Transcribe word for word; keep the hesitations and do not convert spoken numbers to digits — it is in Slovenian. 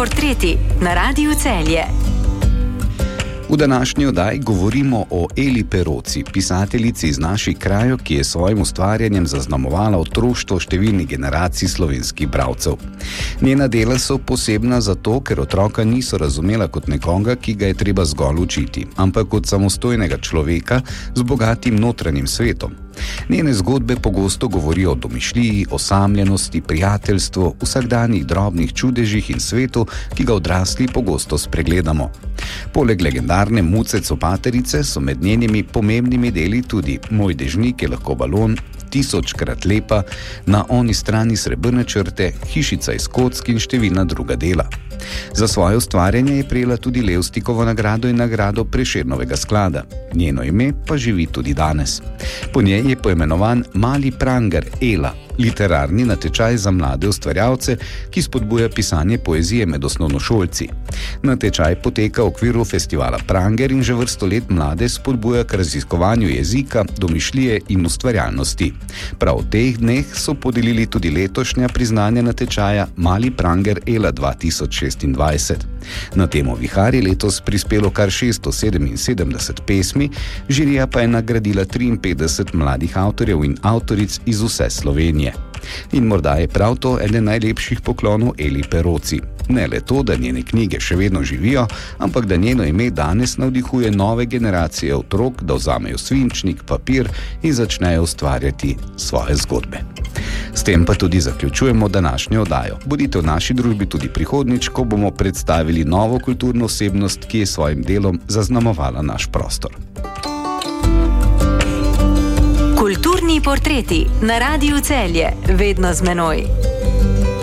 portreti na Radiu Celje. V današnji oddaji govorimo o Eli Peroci, pisateljici iz naših krajev, ki je s svojim ustvarjanjem zaznamovala otroštvo številnih generacij slovenskih bralcev. Njena dela so posebna zato, ker otroka niso razumela kot nekoga, ki ga je treba zgolj učiti, ampak kot samostojnega človeka z bogatim notranjim svetom. Njene zgodbe pogosto govorijo o domišljiji, osamljenosti, prijateljstvu, vsakdanjih drobnih čudežih in svetu, ki ga odrasli pogosto spregledamo. Poleg legendarne Muce Copaterice so med njenimi pomembnimi deli tudi Moj dežnik je lahko balon, Tisočkrat lepa, Na oni strani srebrne črte, Hišica iz kock in številna druga dela. Za svoje ustvarjanje je prejela tudi Levstikovo nagrado in nagrado Prešernovega sklada. Njeno ime pa živi tudi danes. Po njej je poimenovan Mali pranger Ela, literarni natečaj za mlade ustvarjalce, ki spodbuja pisanje poezije med osnovnošolci. Natečaj poteka v okviru festivala Pranger in že vrsto let mlade spodbuja k raziskovanju jezika, domišljije in ustvarjalnosti. Prav v teh dneh so podelili tudi letošnja priznanja natečaja Mali pranger Ela dva tisoč šestindvajset. Na temo Vihar je letos prispelo kar šeststo sedeminsedemdeset pesmi, žirija pa je nagradila triinpetdeset mladih avtorjev in avtoric iz vse Slovenije. In morda je prav to eden najlepših poklonov Eli Peroci. Ne le to, da njene knjige še vedno živijo, ampak da njeno ime danes navdihuje nove generacije otrok, da vzamejo svinčnik, papir in začnejo ustvarjati svoje zgodbe. S tem pa tudi zaključujemo današnjo oddajo. Bodite v naši družbi tudi prihodnjič, ko bomo predstavili novo kulturno osebnost, ki je svojim delom zaznamovala naš prostor. Kulturni portreti na Radiu Celje, vedno z menoj.